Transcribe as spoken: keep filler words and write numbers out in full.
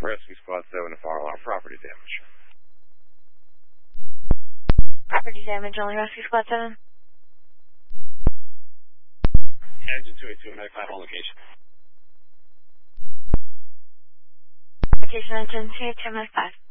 Rescue Squad seven to fire alarm property damage. Property damage, only Rescue Squad seven. Engine two eight two, ninety-five on location. Location engine two eight two, ninety-five.